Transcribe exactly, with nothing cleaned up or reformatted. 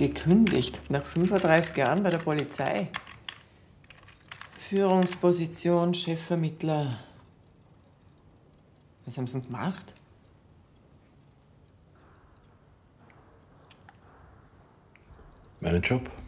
Gekündigt, nach fünfunddreißig Jahren bei der Polizei. Führungsposition, Chefvermittler. Was haben Sie denn gemacht? Meinen Job.